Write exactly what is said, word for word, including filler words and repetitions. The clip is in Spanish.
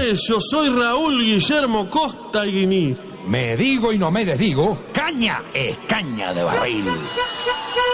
señores, yo soy Raúl Guillermo Costa Guiní. Me digo y no me desdigo, caña es caña de barril.